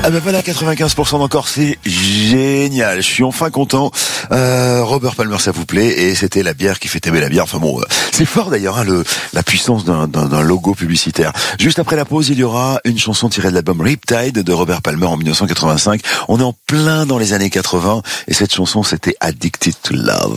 Ah ben voilà, 95% d'encore, c'est génial. Je suis enfin content. Robert Palmer, ça vous plaît, et c'était la bière qui fait aimer la bière. Enfin bon, c'est fort d'ailleurs, hein, la puissance d'un logo publicitaire. Juste après la pause, il y aura une chanson tirée de l'album Riptide de Robert Palmer en 1985. On est en plein dans les années 80, et cette chanson, c'était Addicted to Love.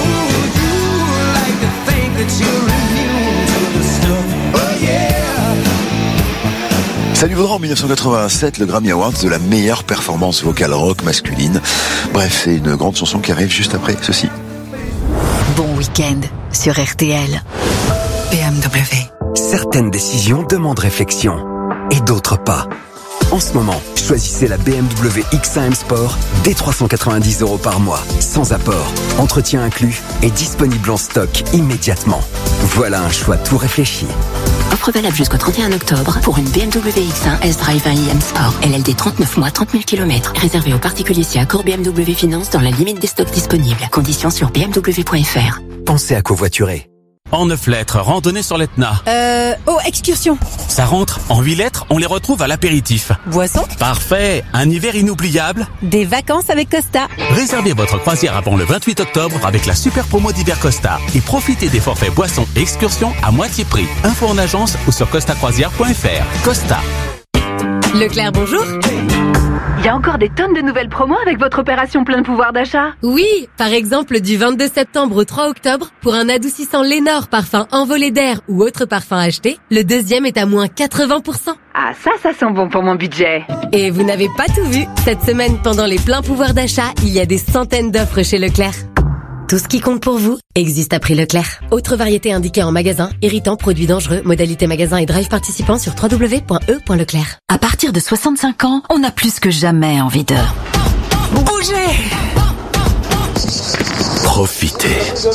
Ça lui vaudra en 1987 le Grammy Awards de la meilleure performance vocale rock masculine. Bref, c'est une grande chanson qui arrive juste après ceci. Bon week-end sur RTL. BMW. Certaines décisions demandent réflexion et d'autres pas. En ce moment, choisissez la BMW X1 M Sport dès 390 € par mois, sans apport, entretien inclus et disponible en stock immédiatement. Voilà un choix tout réfléchi. Offre valable jusqu'au 31 octobre pour une BMW X1 S-Drive 1 iM Sport. LLD 39 mois, 30 000 km. Réservé aux particuliers si accord BMW Finance dans la limite des stocks disponibles. Conditions sur bmw.fr. Pensez à covoiturer. En 9 lettres, randonnée sur l'Etna. Excursion. Ça rentre. En 8 lettres, on les retrouve à l'apéritif. Boisson. Parfait. Un hiver inoubliable. Des vacances avec Costa. Réservez votre croisière avant le 28 octobre avec la super promo d'hiver Costa. Et profitez des forfaits boissons et excursions à moitié prix. Info en agence ou sur costacroisière.fr. Costa. Leclerc, bonjour. Il y a encore des tonnes de nouvelles promos avec votre opération plein de pouvoir d'achat. Oui, par exemple du 22 septembre au 3 octobre, pour un adoucissant Lénore parfum envolé d'air ou autre parfum acheté, le deuxième est à moins 80%. Ah, ça sent bon pour mon budget. Et vous n'avez pas tout vu. Cette semaine, pendant les pleins pouvoirs d'achat, il y a des centaines d'offres chez Leclerc. Tout ce qui compte pour vous existe à prix Leclerc. Autre variété indiquée en magasin, irritant, produits dangereux, modalité magasin et drive participant sur www.e.leclerc. À partir de 65 ans, on a plus que jamais envie de bouger. Profitez.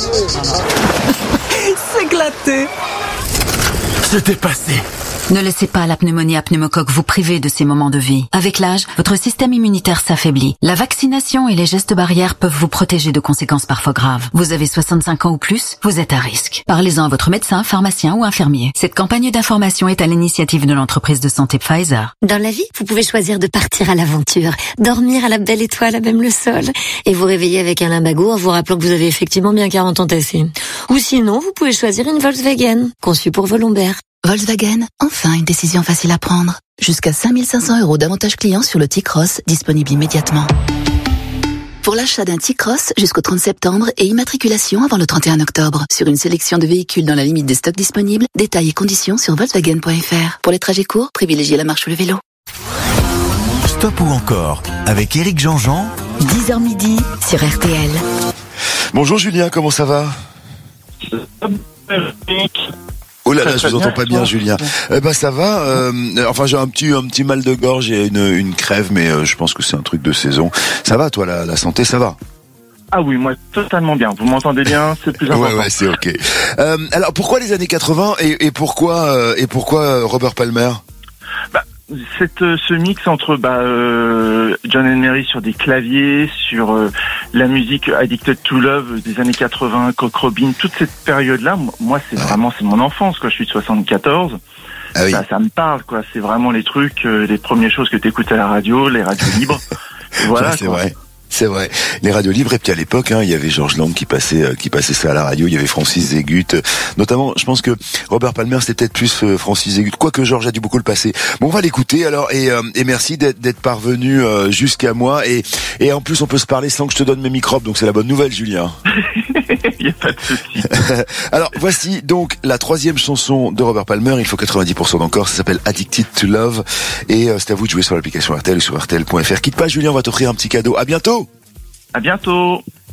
S'éclater. Se dépasser. Ne laissez pas la pneumonie à pneumocoque vous priver de ces moments de vie. Avec l'âge, votre système immunitaire s'affaiblit. La vaccination et les gestes barrières peuvent vous protéger de conséquences parfois graves. Vous avez 65 ans ou plus, vous êtes à risque. Parlez-en à votre médecin, pharmacien ou infirmier. Cette campagne d'information est à l'initiative de l'entreprise de santé Pfizer. Dans la vie, vous pouvez choisir de partir à l'aventure, dormir à la belle étoile à même le sol, et vous réveiller avec un lumbago en vous rappelant que vous avez effectivement bien 40 ans tassés. Ou sinon, vous pouvez choisir une Volkswagen, conçue pour vos lombaires. Volkswagen, enfin une décision facile à prendre. Jusqu'à 5 500 € d'avantages clients sur le T-Cross, disponible immédiatement. Pour l'achat d'un T-Cross jusqu'au 30 septembre et immatriculation avant le 31 octobre. Sur une sélection de véhicules dans la limite des stocks disponibles, détails et conditions sur Volkswagen.fr. Pour les trajets courts, privilégiez la marche ou le vélo. Stop ou encore, avec Éric Jean-Jean. 10h midi sur RTL. Bonjour Julien, comment ça va? Oh là là, je vous entends pas bien, Julien. Ça va. Enfin, j'ai un petit mal de gorge et une crève, mais je pense que c'est un truc de saison. Ça va, toi, la santé, ça va? Ah oui, moi, totalement bien. Vous m'entendez bien? C'est plus important. Ouais, c'est ok. Alors, pourquoi les années 80 et pourquoi Robert Palmer? Ce mix entre John and Mary sur des claviers, sur la musique Addicted to Love des années 80, Cock Robin, toute cette période-là, moi c'est mon enfance, quoi. Je suis de 74. Ah oui. Ça me parle, quoi. C'est vraiment les trucs, les premières choses que t'écoutes à la radio, les radios libres. Voilà. Ouais, c'est vrai. C'est vrai. Les radios libres, et puis à l'époque, il y avait Georges Lang qui passait ça à la radio, il y avait Francis Zégut, notamment, je pense que Robert Palmer, c'était peut-être plus Francis Zégut, quoique Georges a dû beaucoup le passer. Bon, on va l'écouter, alors, et merci d'être parvenu jusqu'à moi, et en plus, on peut se parler sans que je te donne mes microbes, donc c'est la bonne nouvelle, Julien. Il y a pas de souci. Alors, voici donc la troisième chanson de Robert Palmer, il faut 90% d'encore, ça s'appelle Addicted to Love, et c'est à vous de jouer sur l'application RTL ou sur RTL.fr. Quitte pas, Julien, on va t'offrir un petit cadeau. À bientôt! À bientôt.